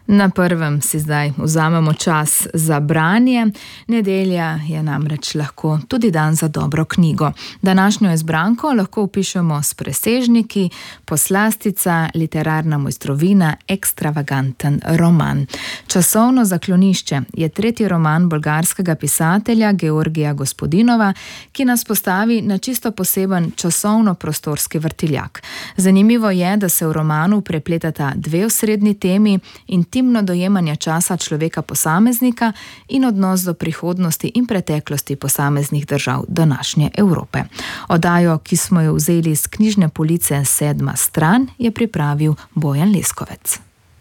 Na prvem si zdaj vzamemo čas za branje. Nedelja je namreč lahko tudi dan za dobro knjigo. Današnjo izbranko lahko vpišemo s presežniki: Poslastica, literarna mojstrovina, ekstravaganten roman. Časovno zaklonišče je tretji roman bolgarskega pisatelja Georgija Gospodinova, ki nas postavi na čisto poseben časovno-prostorski vrtiljak. Zanimivo je, da se v romanu prepletata dve osrednji temi: intimno dojemanje časa človeka posameznika in odnos do prihodnosti in preteklosti posameznih držav današnje Evrope. Oddajo, ki smo jo vzeli z knjižne police 7. stran, je pripravil Bojan Leskovec.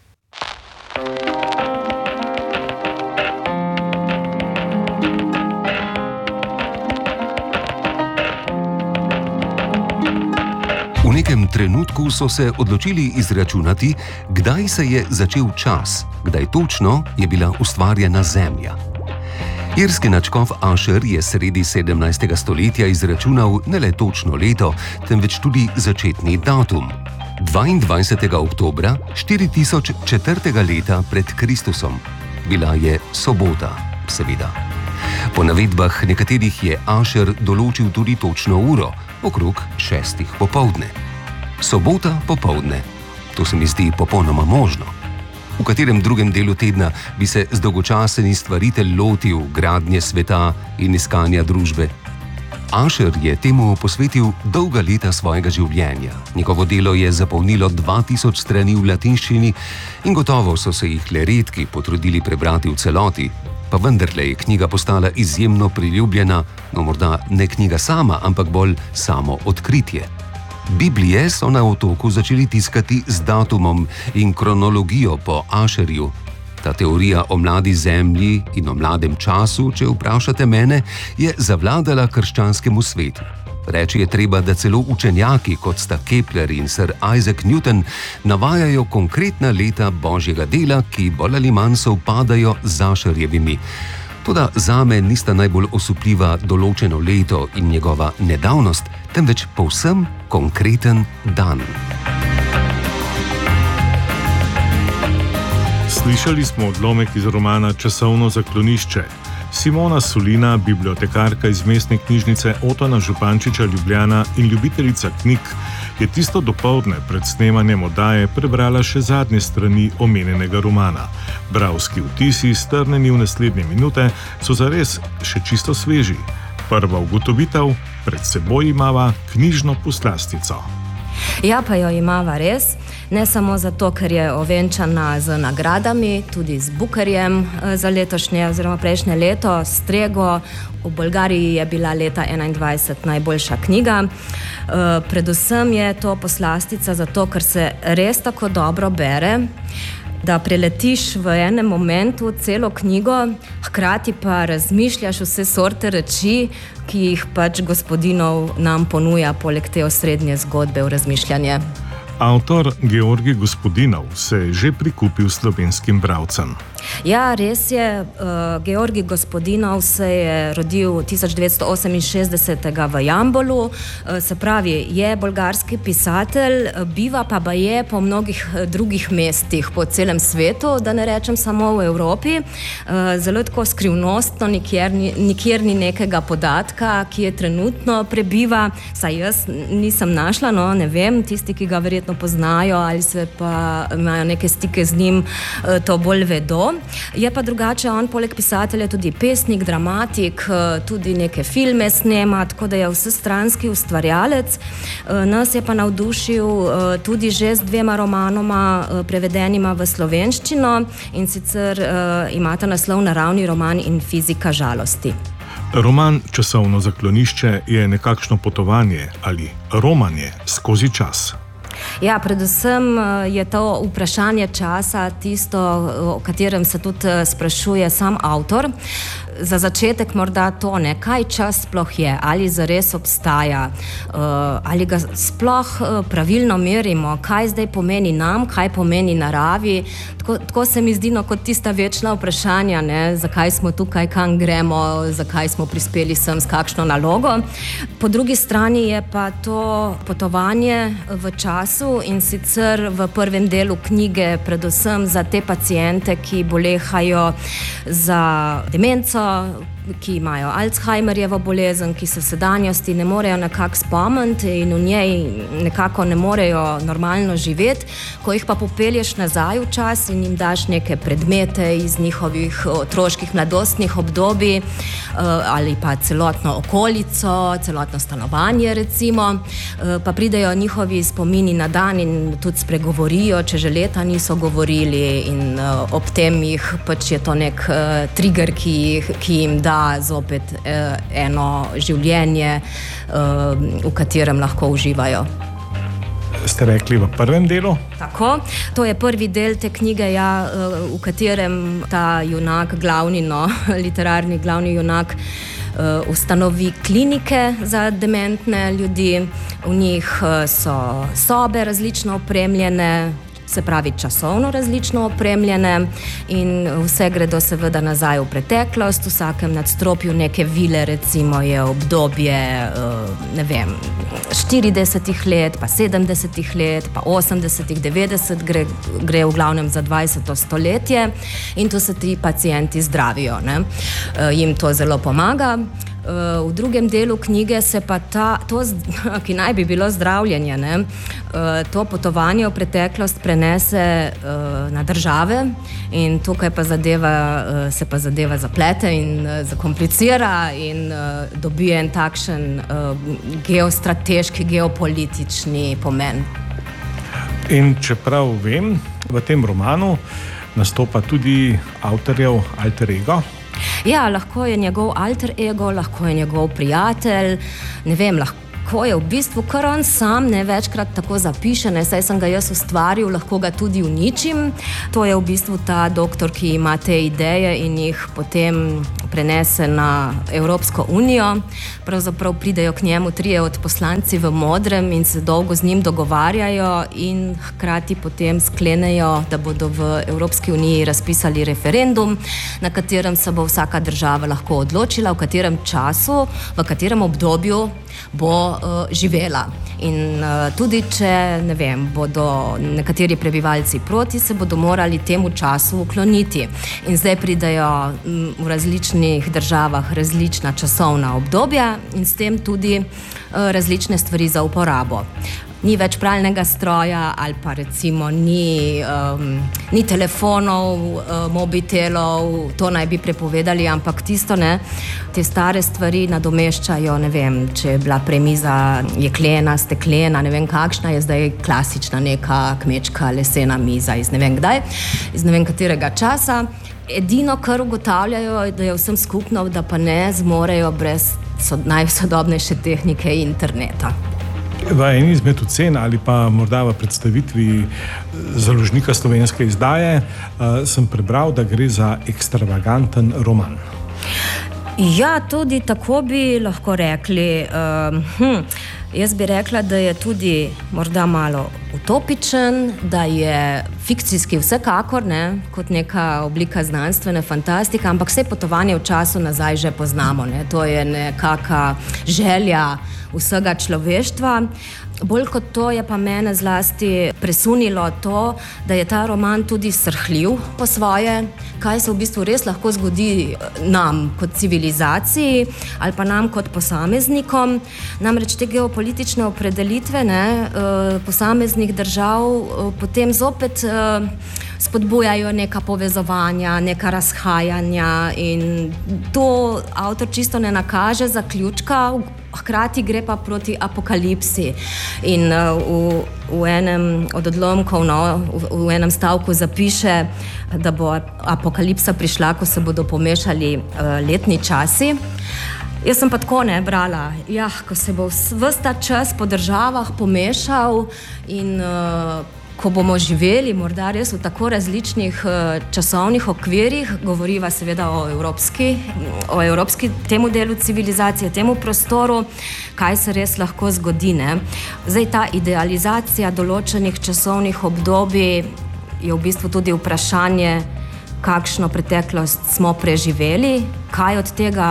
V nekem trenutku so se odločili izračunati, kdaj se je začel čas, kdaj točno je bila ustvarjena Zemlja. Irski nadškof Asher je sredi 17. stoletja izračunal ne le točno leto, temveč tudi začetni datum. 22. oktobra 4004. leta pred Kristusom. Bila je sobota, seveda. Po navedbah nekaterih je Asher določil tudi točno uro, okrog 6. popoldne. Sobota popoldne. To se mi zdi popolnoma možno. V katerem drugem delu tedna bi se zdolgočaseni stvaritelj lotil gradnje sveta in iskanja družbe? Asher je temu posvetil dolga leta svojega življenja. Njegovo delo je zapolnilo 2000 strani v latinščini in gotovo so se jih le redki potrudili prebrati v celoti. Pa vendarle je knjiga postala izjemno priljubljena, no morda ne knjiga sama, ampak bolj samo odkritje. Biblije so na Otoku začeli tiskati z datumom in kronologijo po Asherju. Ta teorija o mladi zemlji in o mladem času, če vprašate mene, je zavladala krščanskemu svetu. Reči je treba, da celo učenjaki, kot sta Kepler in Sir Isaac Newton, navajajo konkretna leta Božjega dela, ki bolj ali manj sovpadajo z Asherjevimi. Toda zame nista najbolj osupljiva določeno leto in njegova nedavnost, temveč povsem konkreten dan. Slišali smo odlomek iz romana Časovno zaklonišče. Simona Sulina, bibliotekarka iz mestne knjižnice Otona Župančiča Ljubljana in ljubiteljica knjig, je tisto dopoldne pred snemanjem oddaje prebrala še zadnje strani omenjenega romana. Bralski vtisi, strnjeni v naslednje minute, so zares še čisto sveži. Prva ugotovitev: pred seboj imava knjižno poslastico. Ja, pa jo imava res. Ne samo zato, ker je ovenčana z nagradami, tudi z Bukerjem za letošnje oziroma prejšnje leto, Strego. V Bolgariji je bila leta 2021 najboljša knjiga. Predvsem je to poslastica zato, ker se res tako dobro bere, da preletiš v enem momentu celo knjigo, hkrati pa razmišljaš vse sorte reči, ki jih pač Gospodinov nam ponuja poleg te osrednje zgodbe v razmišljanje. Avtor Georgij Gospodinov se je že prikupil slovenskim bralcem. Ja, res je. Georgij Gospodinov se je rodil 1968 v Jambolu, se pravi, je bolgarski pisatelj, biva pa je po mnogih drugih mestih po celem svetu, da ne rečem samo v Evropi. Zelo tako skrivnostno, nikjer ni nekega podatka, ki je trenutno prebiva, saj jaz nisem našla, no ne vem, tisti, ki ga verjetno poznajo ali se pa imajo neke stike z njim, to bolj vedo. Je pa drugače, on poleg pisatelja tudi pesnik, dramatik, tudi neke filme snema, tako da je vsestranski ustvarjalec. Nas je pa navdušil tudi že z 2 romanoma prevedenima v slovenščino, in sicer imata naslov Naravni roman in Fizika žalosti. Roman Časovno zaklonišče je nekakšno potovanje ali romanje skozi čas. Ja, predvsem je to vprašanje časa tisto, o katerem se tudi sprašuje sam avtor. Za začetek morda to, kaj čas sploh je, ali zares obstaja, ali ga sploh pravilno merimo, kaj zdaj pomeni nam, kaj pomeni naravi. Tako se mi zdi, kot tista večna vprašanja, zakaj smo tukaj, kam gremo, zakaj smo prispeli sem, s kakšno nalogo. Po drugi strani je pa to potovanje v čas času, in sicer v prvem delu knjige predvsem za te paciente, ki bolehajo za demenco, ki imajo Alzheimerjevo bolezen, ki se sedanjosti ne morejo nekako spomniti in v njej nekako ne morejo normalno živeti. Ko jih pa popelješ nazaj v čas in jim daš neke predmete iz njihovih otroških mladostnih obdobij ali pa celotno okolico, celotno stanovanje recimo, pa pridejo njihovi spomini na dan in tudi spregovorijo, če že leta niso govorili, in ob tem jih pač je to nek trigger, ki jim da zopet eno življenje, v katerem lahko uživajo. Ste rekli v prvem delu? Tako, to je prvi del te knjige, v katerem ta junak, literarni glavni junak, ustanovi klinike za dementne ljudi. V njih so sobe različno opremljene, se pravi časovno različno opremljene, in vse gredo seveda nazaj v preteklost. V vsakem nadstropju neke vile recimo je obdobje 40 let, pa 70 let, pa 80, 90, gre v glavnem za 20. stoletje, in tu se ti pacienti zdravijo, ne? Jim to zelo pomaga. V drugem delu knjige se pa to, ki naj bi bilo zdravljenje, ne, to potovanje v preteklost prenese na države, in tukaj pa se pa zadeva zaplete in zakomplicira in dobije en takšen geostrateški, geopolitični pomen. In čeprav vem, v tem romanu nastopa tudi avtorjev alter ego. Ja, lahko je njegov alter ego, lahko je njegov prijatelj, ne vem, lahko je v bistvu kar on sam, ne, večkrat tako zapiše, ne, saj sem ga jaz ustvaril, lahko ga tudi uničim. To je v bistvu ta doktor, ki ima te ideje in jih potem prenese na Evropsko unijo. Pravzaprav pridejo k njemu 3 odposlanci v modrem in se dolgo z njim dogovarjajo in hkrati potem sklenejo, da bodo v Evropski uniji razpisali referendum, na katerem se bo vsaka država lahko odločila, v katerem času, v katerem obdobju bo živela. In tudi če, ne vem, bodo nekateri prebivalci proti, se bodo morali temu času ukloniti. In zdaj pridejo v različnih državah različna časovna obdobja in s tem tudi različne stvari za uporabo. Ni več pralnega stroja ali pa recimo ni telefonov, mobitelov, to naj bi prepovedali, ampak tisto ne, te stare stvari nadomeščajo, ne vem, če je bila premiza jeklena, steklena, ne vem kakšna, je zdaj klasična neka kmečka lesena miza iz ne vem kdaj, iz ne vem katerega časa. Edino, kar ugotavljajo, da je vsem skupno, da pa ne zmorejo brez najsodobnejše tehnike interneta. V eni izmed ocen ali pa morda v predstavitvi založnika slovenske izdaje sem prebral, da gre za ekstravaganten roman. Ja, tudi tako bi lahko rekli. Jaz bi rekla, da je tudi morda malo utopičen, da je fikcijski vsekakor, ne, kot neka oblika znanstvene fantastike, ampak vse potovanje v času nazaj že poznamo, ne. To je nekaka želja vsega človeštva. Bolj kot to je pa mene zlasti presunilo to, da je ta roman tudi srhljiv po svoje, kaj se v bistvu res lahko zgodi nam kot civilizaciji ali pa nam kot posameznikom. Namreč te geopolitične opredelitve, ne, posameznih držav potem zopet spodbujajo neka povezovanja, neka razhajanja, in to avtor čisto ne nakaže zaključka, hkrati gre pa proti apokalipsi. In v enem od odlomkov, v enem stavku zapiše, da bo apokalipsa prišla, ko se bodo pomešali letni časi. Jaz sem pa tako ne brala, ko se bo ves ta čas po državah pomešal in ko bomo živeli morda res v tako različnih časovnih okvirih, govoriva seveda o evropski temu delu civilizacije, temu prostoru, kaj se res lahko zgodi, ne. Zdaj ta idealizacija določenih časovnih obdobij je v bistvu tudi vprašanje, kakšno preteklost smo preživeli, kaj od tega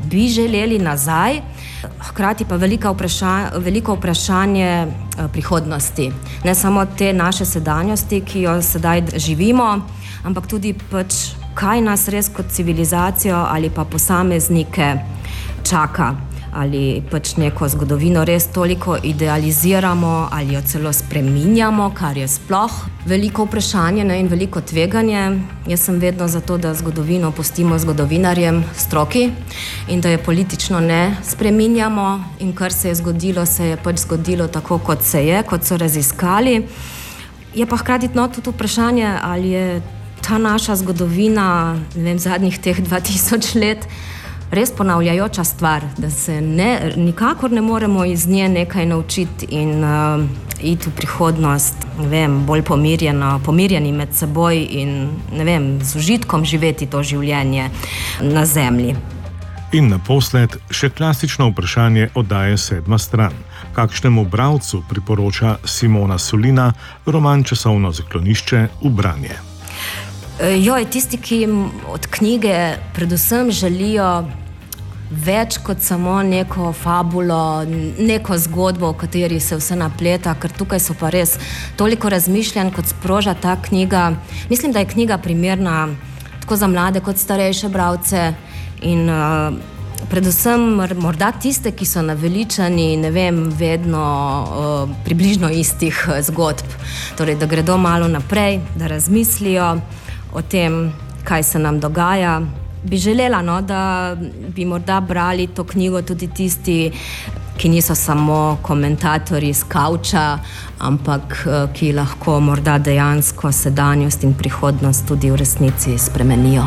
bi želeli nazaj, hkrati pa veliko vprašanje prihodnosti. Ne samo te naše sedanjosti, ki jo sedaj živimo, ampak tudi pač, kaj nas res kot civilizacijo ali pa posameznike čaka. Ali pač neko zgodovino res toliko idealiziramo ali jo celo spreminjamo, kar je sploh veliko vprašanje in veliko tveganje. Jaz sem vedno za to, da zgodovino pustimo zgodovinarjem, stroki in da je politično ne spreminjamo in kar se je zgodilo, se je pač zgodilo tako, kot se je, kot so raziskali. Je pa hkrati tudi vprašanje, ali je ta naša zgodovina, zadnjih teh 2000 let, res ponavljajoča stvar, da se nikakor ne moremo iz nje nekaj naučiti in iti v prihodnost, bolj pomirjeni med seboj in, z užitkom živeti to življenje na zemlji. In naposled še klasično vprašanje oddaje 7. stran. Kakšnemu bralcu priporoča Simona Sulina roman Časovno zaklonišče v branje? Tisti, ki od knjige predvsem želijo več kot samo neko fabulo, neko zgodbo, v kateri se vse napleta, ker tukaj so pa res toliko razmišljanj, kot sproža ta knjiga. Mislim, da je knjiga primerna tako za mlade kot starejše bralce in predvsem morda tiste, ki so naveličani, vedno približno istih zgodb. Torej, da gredo malo naprej, da razmislijo o tem, kaj se nam dogaja. Bi želela, da bi morda brali to knjigo tudi tisti, ki niso samo komentatorji s kavča, ampak ki lahko morda dejansko sedanjost in prihodnost tudi v resnici spremenijo.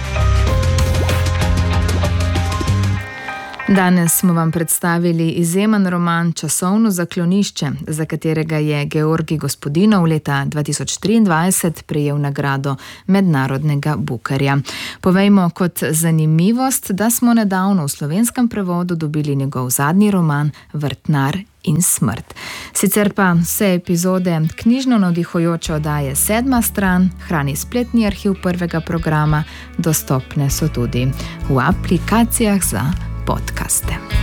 Danes smo vam predstavili izjemen roman Časovno zaklonišče, za katerega je Georgij Gospodinov leta 2023 prejel nagrado Mednarodnega Bukarja. Povejmo kot zanimivost, da smo nedavno v slovenskem prevodu dobili njegov zadnji roman Vrtnar in smrt. Sicer pa vse epizode knjižno navdihujoče oddaje 7. stran hrani spletni arhiv prvega programa, dostopne so tudi v aplikacijah za podcaste.